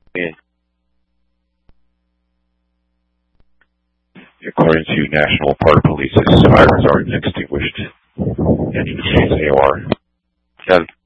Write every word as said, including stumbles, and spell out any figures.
Yeah. According to National Park Police, sirens are extinguished. And you can change A O R. Done.